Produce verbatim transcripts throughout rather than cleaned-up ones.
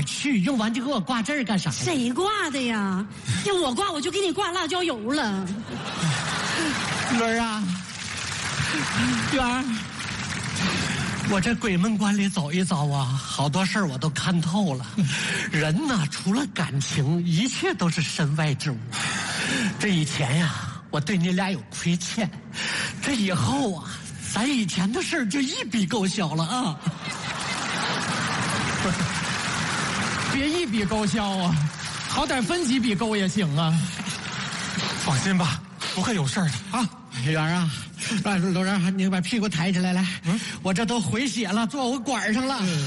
去？用完就给我挂这儿干啥？ 谁挂的呀？要我挂，我就给你挂辣椒油了。 伦儿啊，元儿，我这鬼门关里走一遭啊，好多事儿我都看透了。人呐，除了感情，一切都是身外之物。这以前呀，我对你俩有亏欠，这以后啊，咱以前的事儿就一笔勾销了啊。 别一笔勾销啊，好歹分几笔勾也行啊。 放心吧，不会有事儿的啊。 元儿啊，来，罗然，你把屁股抬起来，来，嗯，我这都回血了，坐我管上了。嗯、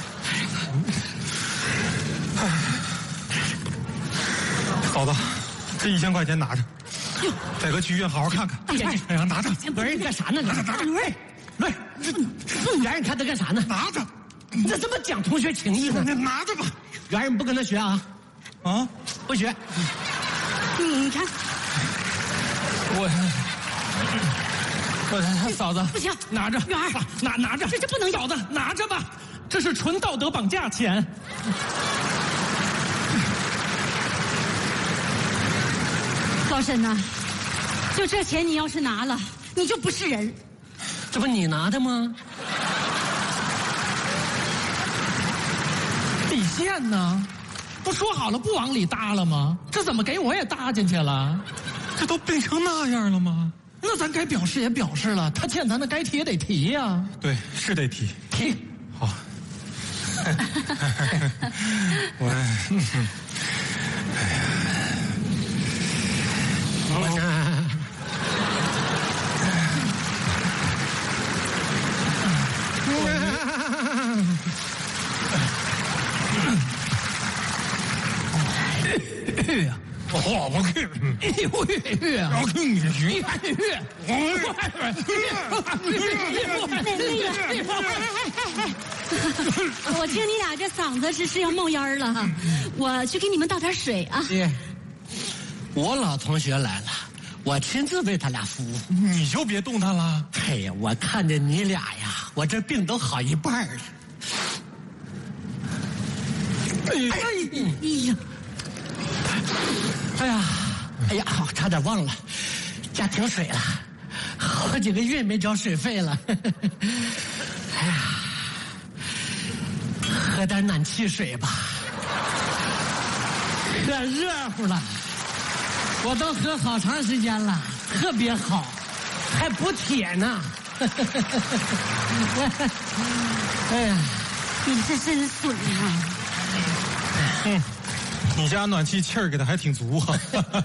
嫂子，这一千块钱拿着，带哥去医院好好看看。 哎呀， 哎呀，拿着。 不是你干啥呢？拿着，拿着。喂，喂，这元儿，你看他干啥呢？ 拿着。 你这怎么讲同学情谊呢？ 你拿着吧。 元儿，你不跟他学啊？ 啊， 不学。 你你看， 我。我嫂子不行， 拿着， 元儿， 拿拿着， 这这不能嫂子拿着吧，这是纯道德绑架钱。 老沈呐，就这钱你要是拿了，你就不是人。 这不你拿的吗？ 底线呢？不说好了不往里搭了吗？这怎么给我也搭进去了？ 这都变成那样了吗？ 那咱该表示也表示了，他欠咱的该提也得提呀、啊。 对，是得提。 提。 好。我，哎呀， 我这。 我我去， 我去， 我去你去， 你去， 我听你俩这嗓子是是要冒烟了哈，我去给你们倒点水啊。 我老同学来了，我亲自为他俩服务。 你就别动弹了。 哎呀，我看见你俩呀，我这病都好一半了。哎呀，哎呀。哎呀，哎呀，差点忘了，家停水了，好几个月没交水费了。哎呀，喝点暖气水吧，可热乎了，我都喝好长时间了，特别好，还补铁呢。哎呀， 你这真损啊！ 嗯。你家暖气气儿给的还挺足哈、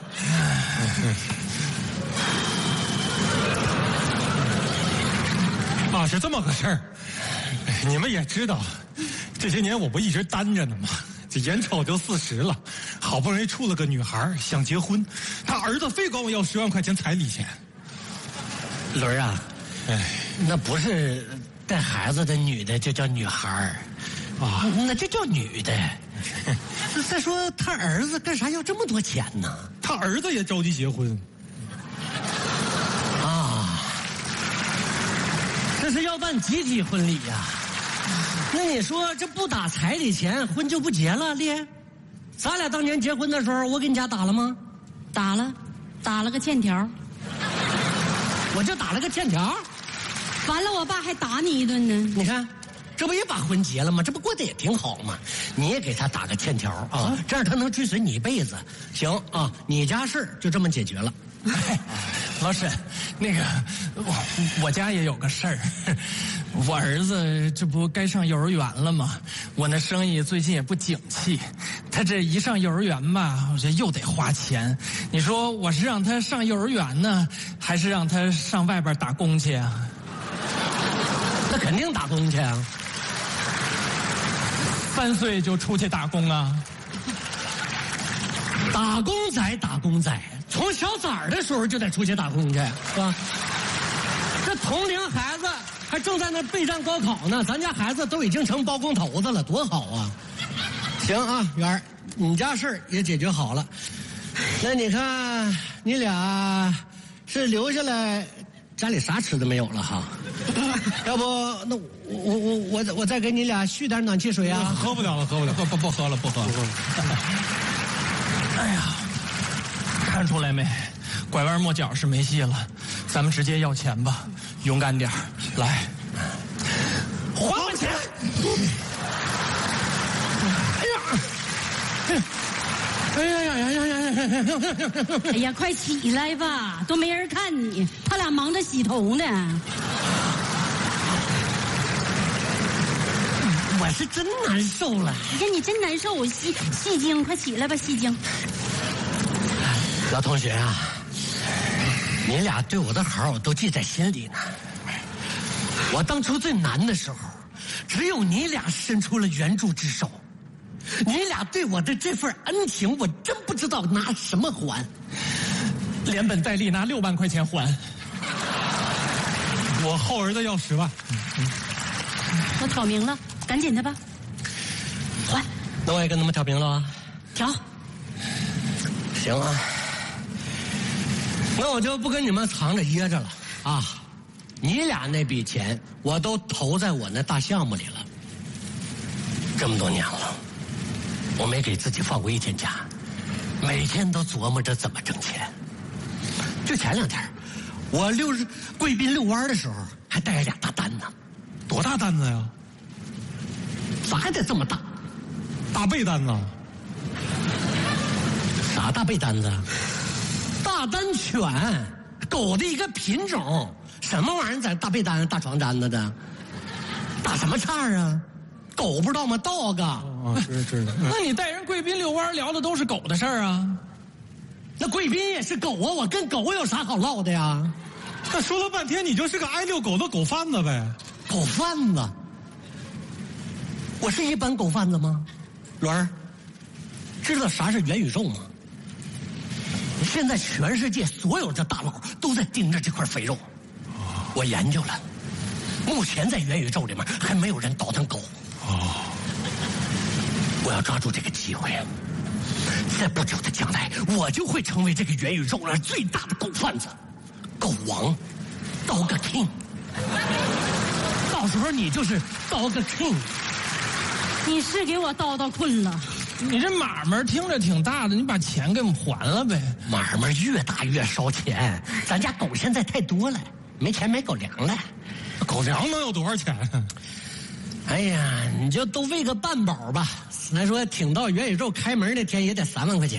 啊！啊，是这么个事儿。你们也知道，这些年我不一直单着呢吗？这眼瞅就四十了，好不容易处了个女孩，想结婚，他儿子非管我要十万块钱彩礼钱。 伦儿啊，哎，那不是带孩子的女的就叫女孩儿啊，那就叫女的。再说他儿子干啥要这么多钱呢？ 他儿子也着急结婚啊！这是要办集体婚礼呀、啊？那你说这不打彩礼钱，婚就不结了？烈，咱俩当年结婚的时候，我给你家打了吗？ 打了，打了个欠条。 我就打了个欠条。 完了，我爸还打你一顿呢。 你看。这不也把婚结了吗？这不过得也挺好吗？你也给他打个欠条啊，这样他能追随你一辈子。行啊，你家事就这么解决了。 哎、老沈，那个我我家也有个事儿，我儿子这不该上幼儿园了吗？我那生意最近也不景气，他这一上幼儿园吧，我这又得花钱。你说我是让他上幼儿园呢，还是让他上外边打工去啊？ 那肯定打工去啊。 三岁就出去打工啊？ 打工仔，打工仔，从小崽儿的时候就得出去打工去，是吧？这同龄孩子还正在那备战高考呢，咱家孩子都已经成包工头子了，多好啊！行啊，元儿，你家事儿也解决好了。那你看，你俩是留下来家里啥吃的没有了哈。要不那我我我我我再给你俩续点暖气水啊？ 喝不了了，喝不了， 不不不喝了，不喝了。哎呀，看出来没？拐弯抹角是没戏了，咱们直接要钱吧，勇敢点来，还我钱！ 哎呀呀呀呀呀呀！ 哎呀，快起来吧，都没人看你，他俩忙着洗头呢。 我是真难受了。 哎呀，你真难受，戏戏精，快起来吧，戏精。 老同学啊，你俩对我的好我都记在心里呢。我当初最难的时候，只有你俩伸出了援助之手。你俩对我的这份恩情，我真不知道拿什么还， 连本带利拿六万块钱还。 我后儿子要十万。 我挑明了，赶紧的吧，还。 那我也跟他们挑明了啊。 挑。 行啊，那我就不跟你们藏着掖着了啊！你俩那笔钱我都投在我那大项目里了，这么多年了。我没给自己放过一天假，每天都琢磨着怎么挣钱。就前两天，我溜贵宾遛弯的时候，还带着俩大单呢。 多大单子呀？ 咋还得这么大？ 大背单子。 啥大背单子？大丹犬，狗的一个品种。什么玩意儿？在大被单、大床单子的？打什么岔啊？狗不知道吗 ？dog。 哦，是是。 那你带人贵宾遛弯聊的都是狗的事儿啊？ 那贵宾也是狗啊，我跟狗有啥好唠的呀？ 那说了半天，你就是个爱遛狗的狗贩子呗？ 狗贩子？我是一般狗贩子吗？伦儿，知道啥是元宇宙吗？现在全世界所有的大佬都在盯着这块肥肉，我研究了，目前在元宇宙里面还没有人倒腾狗。哦，我要抓住这个机会，在不久的将来，我就会成为这个元宇宙上最大的狗贩子，狗王 ，Dog King。到时候你就是 Dog King。 你是给我叨叨困了。 你这买卖听着挺大的，你把钱给我们还了呗。 买卖越大越烧钱，咱家狗现在太多了，没钱买狗粮了。 狗粮能有多少钱？ 哎呀，你就都喂个半饱吧。咱说挺到元宇宙开门那天也得三万块钱。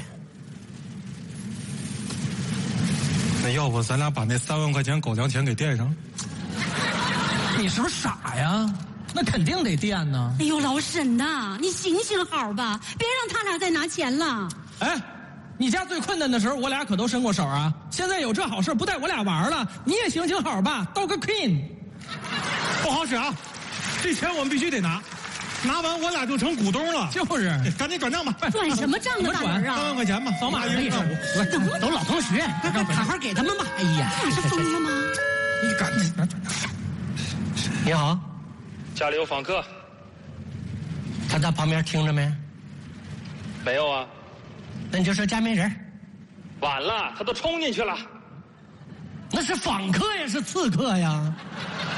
那要不咱俩把那三万块钱狗粮钱给垫上？ 你是不是傻呀？那肯定得垫呢。 哎呦，老沈呐，你行行好吧，别让他俩再拿钱了。 哎，你家最困难的时候，我俩可都伸过手啊。现在有这好事，不带我俩玩了，你也行行好吧，Dog King。 不好使啊！这钱我们必须得拿，拿完我俩就成股东了。 就是， 赶紧转账吧。 转什么账啊，大人啊？ 三万块钱吧， 扫码一个不都老同学，好好给他们吧。哎呀， 你是疯了吗？ 你赶紧拿转账。 你好， 家里有访客。 他在旁边听着没？ 没有啊。 那你就说家没人。 晚了，他都冲进去了。 那是访客呀，是刺客呀。